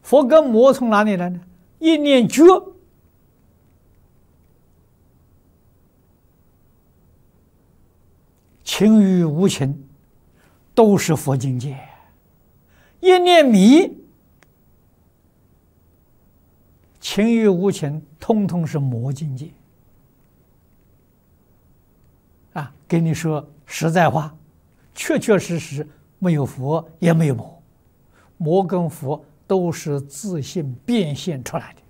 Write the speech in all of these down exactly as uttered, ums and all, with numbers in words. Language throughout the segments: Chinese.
佛跟魔从哪里来呢？一念觉，情与无情都是佛境界；一念迷，情与无情通通是魔境界。啊，跟你说实在话，确确实实没有佛也没有魔，魔跟佛都是自性变现出来的。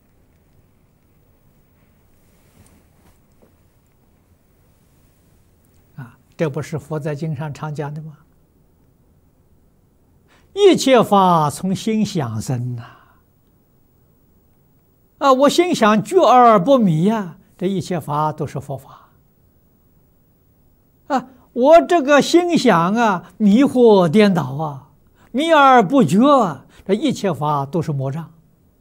啊，这不是佛在经上常讲的吗？一切法从心想生呐。啊，我心想觉而不迷呀，这一切法都是佛法。啊，我这个心想啊，迷惑颠倒啊，迷而不觉啊，这一切法都是魔障。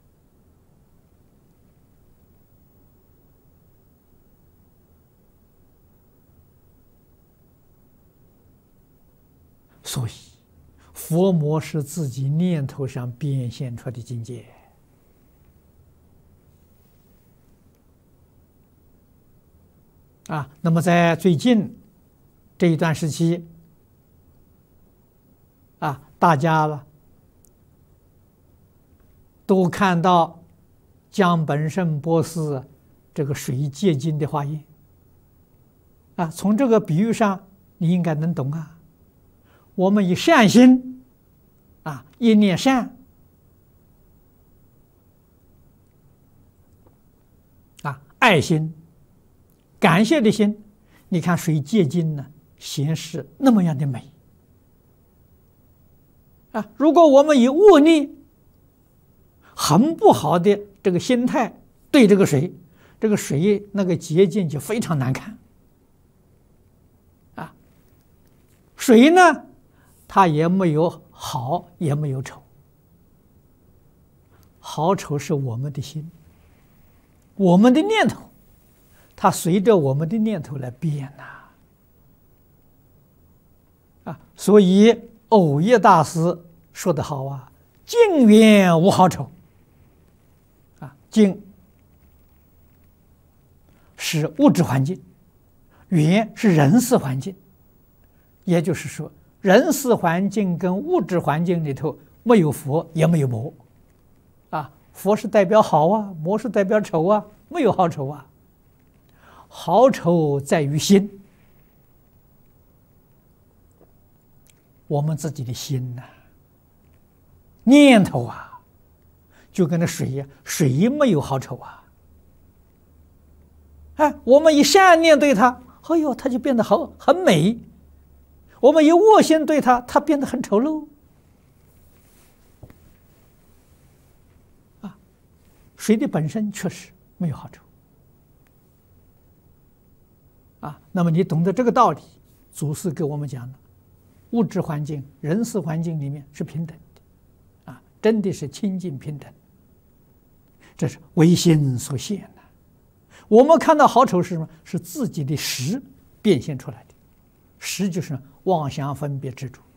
所以，佛魔是自己念头上变现出的境界。啊，那么在最近这一段时期，啊，大家了都看到江本胜博士这个水戒经的化验，啊，从这个比喻上，你应该能懂啊。我们以善心，啊，一念善，啊，爱心。感谢的心，你看水戒经呢，显示那么样的美啊！如果我们以恶逆、很不好的这个心态对这个水，这个水那个洁净就非常难看啊。水呢，它也没有好，也没有丑，好丑是我们的心，我们的念头。它随着我们的念头来变呐，啊，所以藕益大师说得好啊，境缘无好丑，啊，境是物质环境，缘是人事环境，也就是说，人事环境跟物质环境里头没有佛也没有魔，啊，佛是代表好啊，魔是代表丑啊，没有好丑啊。好丑在于心，我们自己的心呐、啊，念头啊，就跟那水一样，水没有好丑啊。哎，我们以善念对它，哎呦，它就变得好很美；我们以恶心对它，它变得很丑陋。啊，水的本身确实没有好丑。啊，那么你懂得这个道理，祖师给我们讲的，物质环境、人事环境里面是平等的，啊，真的是清净平等，这是唯心所现的。我们看到好丑是什么？是自己的识变现出来的，识就是妄想分别执着。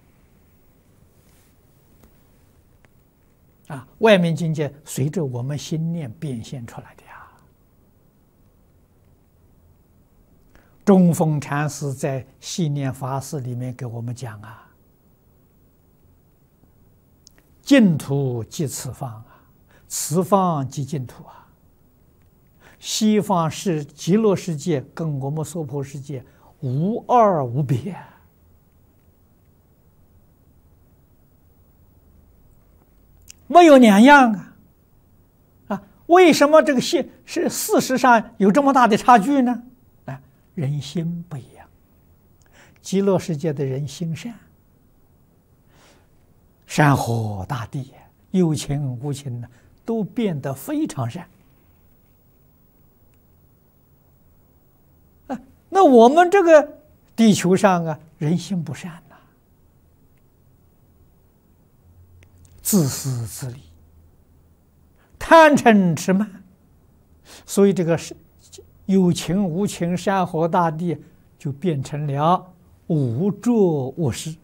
啊，外面境界随着我们心念变现出来的呀。中峰禅师在《系念法事》里面给我们讲啊，净土即此方啊，此方即净土啊。西方是极乐世界跟我们娑婆世界无二无别，没有两样啊！啊，为什么这个现是事实上有这么大的差距呢？啊，人心不一样。极乐世界的人心善，山河大地，有情无情的都变得非常善。啊，那我们这个地球上啊，人心不善呐、啊，自私自利，贪嗔痴慢，所以这个是有情无情，山河大地就变成了无着无失。